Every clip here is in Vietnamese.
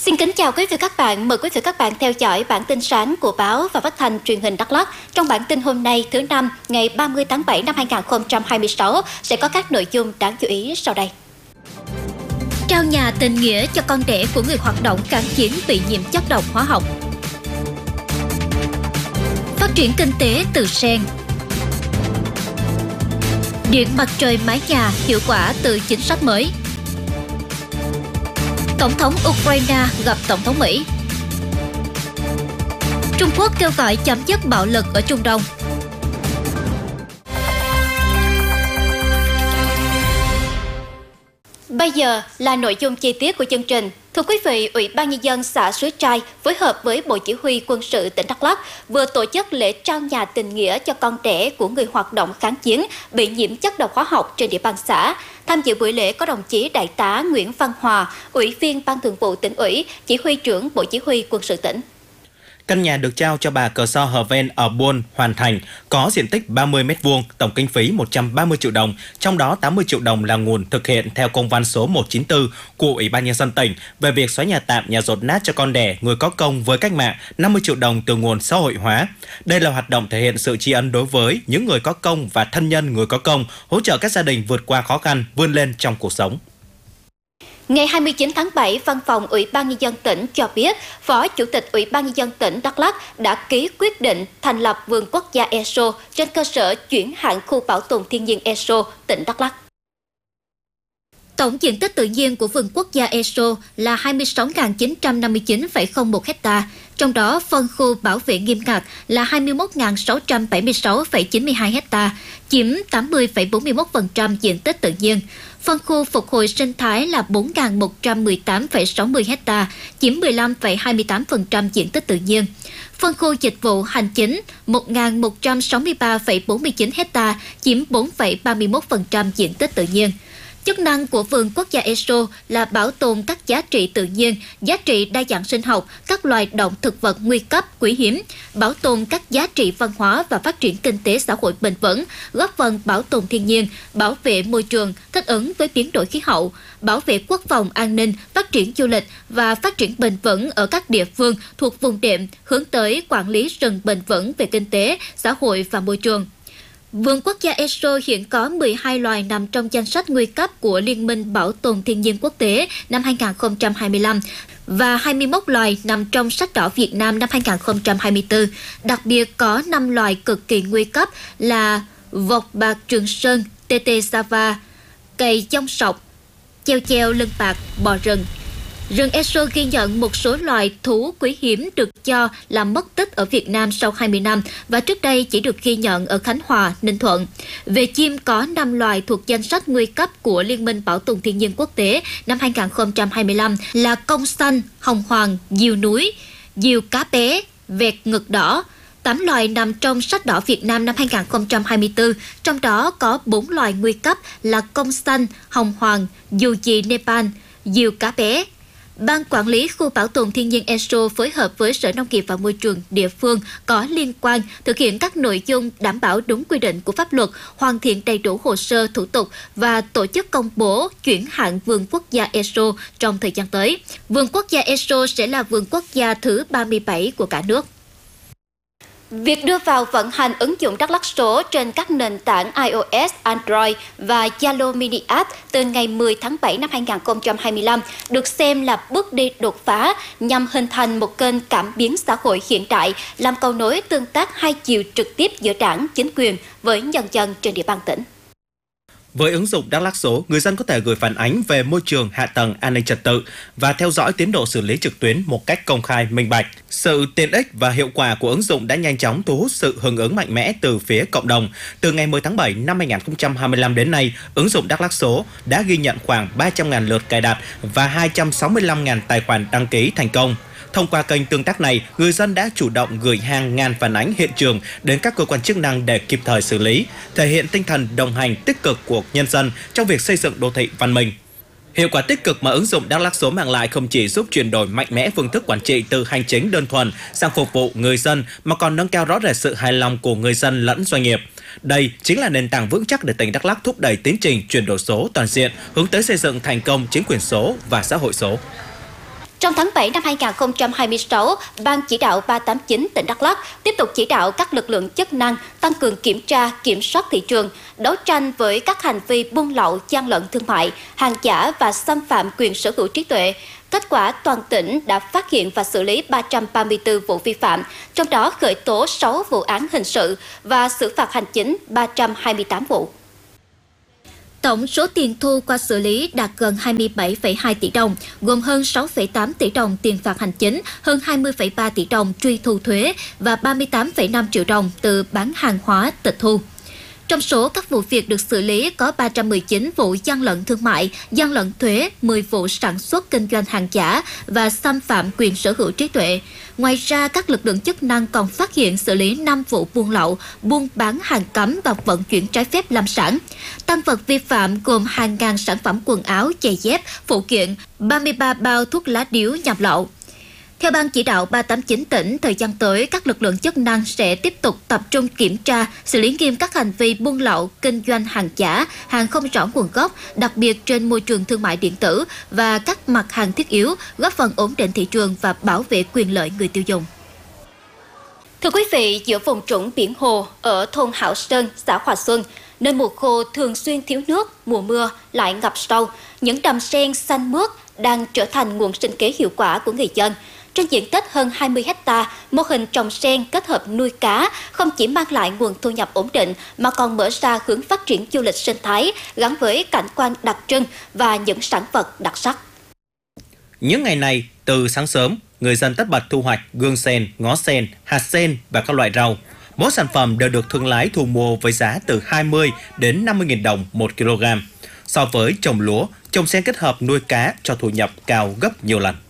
Xin kính chào quý vị các bạn, mời quý vị các bạn theo dõi bản tin sáng của báo và phát thanh truyền hình Đắk Lắk. Trong bản tin hôm nay thứ Năm, ngày 30 tháng 7 năm 2026 sẽ có các nội dung đáng chú ý sau đây. Trao nhà tình nghĩa cho con đẻ của người hoạt động kháng chiến bị nhiễm chất độc hóa học. Phát triển kinh tế từ sen. Điện mặt trời mái nhà hiệu quả từ chính sách mới. Tổng thống Ukraine gặp Tổng thống Mỹ. Trung Quốc kêu gọi chấm dứt bạo lực ở Trung Đông. Bây giờ là nội dung chi tiết của chương trình. Thưa quý vị, Ủy ban Nhân dân xã Suối Trai phối hợp với Bộ Chỉ huy Quân sự tỉnh Đắk Lắk vừa tổ chức lễ trao nhà tình nghĩa cho con đẻ của người hoạt động kháng chiến bị nhiễm chất độc hóa học trên địa bàn xã. Tham dự buổi lễ có đồng chí Đại tá Nguyễn Văn Hòa, Ủy viên Ban Thường vụ Tỉnh ủy, Chỉ huy trưởng Bộ Chỉ huy Quân sự tỉnh. Căn nhà được trao cho bà Cờ So Hờ Ven ở Buôn hoàn thành, có diện tích 30 m², tổng kinh phí 130 triệu đồng, trong đó 80 triệu đồng là nguồn thực hiện theo công văn số 194 của Ủy ban Nhân dân tỉnh về việc xóa nhà tạm, nhà dột nát cho con đẻ người có công với cách mạng, 50 triệu đồng từ nguồn xã hội hóa. Đây là hoạt động thể hiện sự tri ân đối với những người có công và thân nhân người có công, hỗ trợ các gia đình vượt qua khó khăn, vươn lên trong cuộc sống. Ngày 29 tháng 7, Văn phòng Ủy ban Nhân dân tỉnh cho biết, Phó Chủ tịch Ủy ban Nhân dân tỉnh Đắk Lắk đã ký quyết định thành lập Vườn Quốc gia Eso trên cơ sở chuyển hạng khu bảo tồn thiên nhiên Eso, tỉnh Đắk Lắk. Tổng diện tích tự nhiên của Vườn Quốc gia Eso là 26.959,01 ha, trong đó phân khu bảo vệ nghiêm ngặt là 21.676,92 ha, chiếm 80,41% diện tích tự nhiên. Phân khu phục hồi sinh thái là 4.118,60 ha, chiếm 15,28% diện tích tự nhiên. Phân khu dịch vụ hành chính 1.163,49 ha, chiếm 4,31% diện tích tự nhiên. Chức năng của Vườn Quốc gia Eso là bảo tồn các giá trị tự nhiên, giá trị đa dạng sinh học, các loài động thực vật nguy cấp, quý hiếm, bảo tồn các giá trị văn hóa và phát triển kinh tế xã hội bền vững, góp phần bảo tồn thiên nhiên, bảo vệ môi trường, thích ứng với biến đổi khí hậu, bảo vệ quốc phòng an ninh, phát triển du lịch và phát triển bền vững ở các địa phương thuộc vùng đệm, hướng tới quản lý rừng bền vững về kinh tế, xã hội và môi trường. Vườn Quốc gia Eso hiện có 12 loài nằm trong danh sách nguy cấp của Liên minh Bảo tồn Thiên nhiên Quốc tế năm 2025 và 21 loài nằm trong sách đỏ Việt Nam năm 2024. Đặc biệt có 5 loài cực kỳ nguy cấp là vọc bạc Trường Sơn, tê tê Sava, cầy dông sọc, cheo cheo lưng bạc, bò rừng. Rừng Eso ghi nhận một số loài thú quý hiếm được cho là mất tích ở Việt Nam sau 20 năm và trước đây chỉ được ghi nhận ở Khánh Hòa, Ninh Thuận. Về chim có 5 loài thuộc danh sách nguy cấp của Liên minh Bảo tồn Thiên nhiên Quốc tế năm 2025 là công xanh, hồng hoàng, diều núi, diều cá bé, vẹt ngực đỏ. 8 loài nằm trong sách đỏ Việt Nam năm 2024, trong đó có 4 loài nguy cấp là công xanh, hồng hoàng, diều chì Nepal, diều cá bé. Ban quản lý khu bảo tồn thiên nhiên Eso phối hợp với Sở Nông nghiệp và Môi trường địa phương có liên quan thực hiện các nội dung đảm bảo đúng quy định của pháp luật, hoàn thiện đầy đủ hồ sơ thủ tục và tổ chức công bố chuyển hạng Vườn Quốc gia Eso trong thời gian tới. Vườn Quốc gia Eso sẽ là vườn quốc gia thứ 37 của cả nước. Việc đưa vào vận hành ứng dụng Đắk Lắk số trên các nền tảng iOS, Android và Zalo Mini App từ ngày 10 tháng 7 năm 2025 được xem là bước đi đột phá nhằm hình thành một kênh cảm biến xã hội hiện đại, làm cầu nối tương tác hai chiều trực tiếp giữa đảng, chính quyền với nhân dân trên địa bàn tỉnh. Với ứng dụng Đắk Lắk số, người dân có thể gửi phản ánh về môi trường, hạ tầng, an ninh trật tự và theo dõi tiến độ xử lý trực tuyến một cách công khai, minh bạch. Sự tiện ích và hiệu quả của ứng dụng đã nhanh chóng thu hút sự hưởng ứng mạnh mẽ từ phía cộng đồng. Từ ngày 10 tháng 7 năm 2025 đến nay, ứng dụng Đắk Lắk số đã ghi nhận khoảng 300.000 lượt cài đặt và 265.000 tài khoản đăng ký thành công. Thông qua kênh tương tác này, người dân đã chủ động gửi hàng ngàn phản ánh hiện trường đến các cơ quan chức năng để kịp thời xử lý, thể hiện tinh thần đồng hành tích cực của nhân dân trong việc xây dựng đô thị văn minh. Hiệu quả tích cực mà ứng dụng Đắk Lắk số mang lại không chỉ giúp chuyển đổi mạnh mẽ phương thức quản trị từ hành chính đơn thuần sang phục vụ người dân mà còn nâng cao rõ rệt sự hài lòng của người dân lẫn doanh nghiệp. Đây chính là nền tảng vững chắc để tỉnh Đắk Lắk thúc đẩy tiến trình chuyển đổi số toàn diện, hướng tới xây dựng thành công chính quyền số và xã hội số. Trong tháng 7 năm 2026, Ban chỉ đạo 389 tỉnh Đắk Lắk tiếp tục chỉ đạo các lực lượng chức năng tăng cường kiểm tra, kiểm soát thị trường, đấu tranh với các hành vi buôn lậu, gian lận thương mại, hàng giả và xâm phạm quyền sở hữu trí tuệ. Kết quả, toàn tỉnh đã phát hiện và xử lý 334 vụ vi phạm, trong đó khởi tố 6 vụ án hình sự và xử phạt hành chính 328 vụ. Tổng số tiền thu qua xử lý đạt gần 27,2 tỷ đồng, gồm hơn 6,8 tỷ đồng tiền phạt hành chính, hơn 20,3 tỷ đồng truy thu thuế và 38,5 triệu đồng từ bán hàng hóa tịch thu. Trong số các vụ việc được xử lý có 319 vụ gian lận thương mại, gian lận thuế, 10 vụ sản xuất kinh doanh hàng giả và xâm phạm quyền sở hữu trí tuệ. Ngoài ra, các lực lượng chức năng còn phát hiện xử lý 5 vụ buôn lậu, buôn bán hàng cấm và vận chuyển trái phép lâm sản. Tang vật vi phạm gồm hàng ngàn sản phẩm quần áo, giày dép, phụ kiện, 33 bao thuốc lá điếu nhập lậu. Theo Ban chỉ đạo 389 tỉnh, thời gian tới, các lực lượng chức năng sẽ tiếp tục tập trung kiểm tra, xử lý nghiêm các hành vi buôn lậu, kinh doanh hàng giả, hàng không rõ nguồn gốc, đặc biệt trên môi trường thương mại điện tử và các mặt hàng thiết yếu, góp phần ổn định thị trường và bảo vệ quyền lợi người tiêu dùng. Thưa quý vị, giữa vùng trũng biển Hồ ở thôn Hảo Sơn, xã Hòa Xuân, nơi mùa khô thường xuyên thiếu nước, mùa mưa lại ngập sâu, những đầm sen xanh mướt đang trở thành nguồn sinh kế hiệu quả của người dân. Trên diện tích hơn 20 hectare, mô hình trồng sen kết hợp nuôi cá không chỉ mang lại nguồn thu nhập ổn định mà còn mở ra hướng phát triển du lịch sinh thái gắn với cảnh quan đặc trưng và những sản vật đặc sắc. Những ngày này, từ sáng sớm, người dân tất bật thu hoạch gương sen, ngó sen, hạt sen và các loại rau. Mỗi sản phẩm đều được thương lái thu mua với giá từ 20 đến 50.000 đồng 1 kg. So với trồng lúa, trồng sen kết hợp nuôi cá cho thu nhập cao gấp nhiều lần.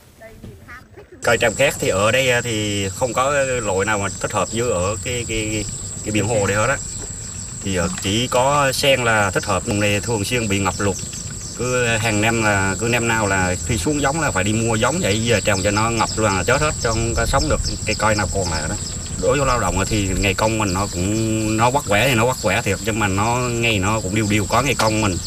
Cây tràm khác thì ở đây thì không có loại nào mà thích hợp với ở cái biển hồ đây hết á. Thì chỉ có sen là thích hợp, này thường xuyên bị ngập lụt. Cứ hàng năm là cứ năm nào là khi xuống giống là phải đi mua giống, vậy giờ trồng cho nó ngập luôn là chết hết, không có sống được cây coi nào còn lại đó. Đối với lao động thì ngày công mình nó vất vả thì nó vất vả thiệt, nhưng mà ngày nó cũng đều có ngày công mình.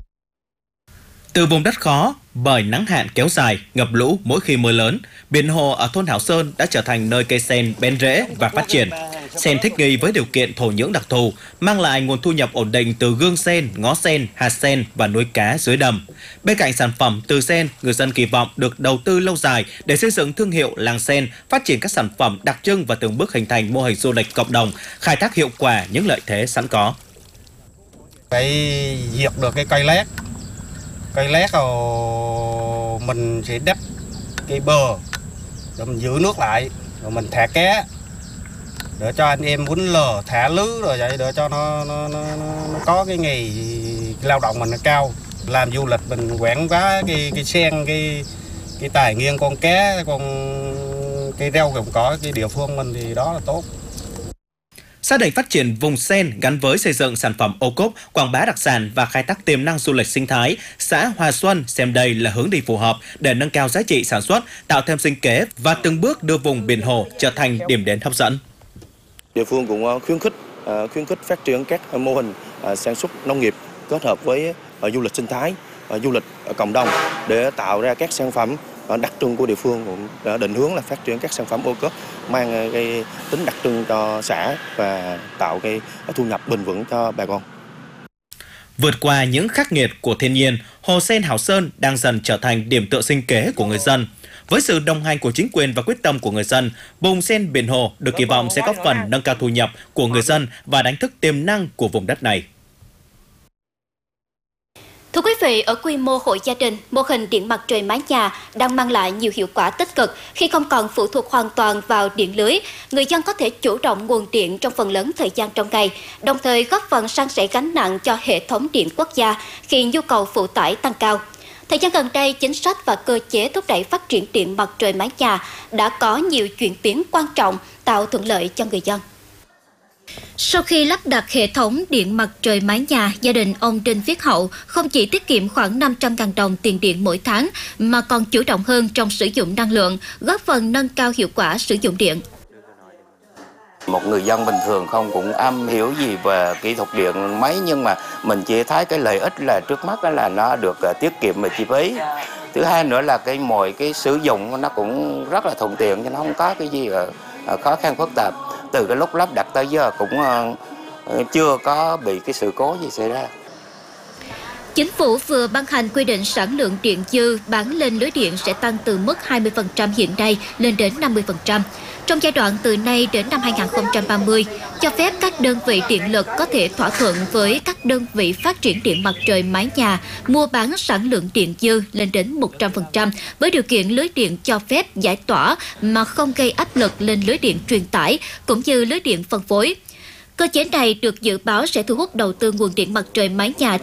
Từ vùng đất khó, bởi nắng hạn kéo dài, ngập lũ mỗi khi mưa lớn, biển hồ ở thôn Hảo Sơn đã trở thành nơi cây sen bén rễ và phát triển. Sen thích nghi với điều kiện thổ nhưỡng đặc thù, mang lại nguồn thu nhập ổn định từ gương sen, ngó sen, hạt sen và nuôi cá dưới đầm. Bên cạnh sản phẩm từ sen, người dân kỳ vọng được đầu tư lâu dài để xây dựng thương hiệu làng sen, phát triển các sản phẩm đặc trưng và từng bước hình thành mô hình du lịch cộng đồng, khai thác hiệu quả những lợi thế sẵn có. Phải diệt được cái cây lét. Cây lét rồi mình sẽ đắp cái bờ rồi mình giữ nước lại, rồi mình thả cá để cho anh em quýnh lờ thả lưới rồi vậy, để cho nó có cái nghề lao động mình nó cao. Làm du lịch mình quảng bá cái sen, cái tài nguyên con cá, con cây rau cũng có cái địa phương mình thì đó là tốt. Xác định phát triển vùng sen gắn với xây dựng sản phẩm ô cốp, quảng bá đặc sản và khai thác tiềm năng du lịch sinh thái, xã Hòa Xuân xem đây là hướng đi phù hợp để nâng cao giá trị sản xuất, tạo thêm sinh kế và từng bước đưa vùng biển hồ trở thành điểm đến hấp dẫn. Địa phương cũng khuyến khích phát triển các mô hình sản xuất nông nghiệp kết hợp với du lịch sinh thái, du lịch cộng đồng để tạo ra các sản phẩm đặc trưng của địa phương, cũng đã định hướng là phát triển các sản phẩm ô cốp mang cái tính đặc trưng cho xã và tạo cái thu nhập bền vững cho bà con. Vượt qua những khắc nghiệt của thiên nhiên, hồ sen Hảo Sơn đang dần trở thành điểm tựa sinh kế của người dân. Với sự đồng hành của chính quyền và quyết tâm của người dân, vùng sen biển hồ được kỳ vọng sẽ góp phần nâng cao thu nhập của người dân và đánh thức tiềm năng của vùng đất này. Thưa quý vị, ở quy mô hộ gia đình, mô hình điện mặt trời mái nhà đang mang lại nhiều hiệu quả tích cực khi không còn phụ thuộc hoàn toàn vào điện lưới. Người dân có thể chủ động nguồn điện trong phần lớn thời gian trong ngày, đồng thời góp phần san sẻ gánh nặng cho hệ thống điện quốc gia khi nhu cầu phụ tải tăng cao. Thời gian gần đây, chính sách và cơ chế thúc đẩy phát triển điện mặt trời mái nhà đã có nhiều chuyển biến quan trọng, tạo thuận lợi cho người dân. Sau khi lắp đặt hệ thống điện mặt trời mái nhà, gia đình ông Đinh Viết Hậu không chỉ tiết kiệm khoảng 500.000 đồng tiền điện mỗi tháng, mà còn chủ động hơn trong sử dụng năng lượng, góp phần nâng cao hiệu quả sử dụng điện. Một người dân bình thường không cũng am hiểu gì về kỹ thuật điện mấy, nhưng mà mình chỉ thấy cái lợi ích là trước mắt là nó được tiết kiệm về chi phí. Thứ hai nữa là mọi cái sử dụng nó cũng rất là thuận tiện, cho nó không có cái gì khó khăn phức tạp. Từ cái lúc lắp đặt tới giờ cũng chưa có bị cái sự cố gì xảy ra. Chính phủ vừa ban hành quy định sản lượng điện dư bán lên lưới điện sẽ tăng từ mức 20% hiện nay lên đến 50%. Trong giai đoạn từ nay đến năm 2030, cho phép các đơn vị điện lực có thể thỏa thuận với các đơn vị phát triển điện mặt trời mái nhà mua bán sản lượng điện dư lên đến 100% với điều kiện lưới điện cho phép giải tỏa mà không gây áp lực lên lưới điện truyền tải cũng như lưới điện phân phối. Cơ chế này được dự báo sẽ thu hút đầu tư nguồn điện mặt trời mái nhà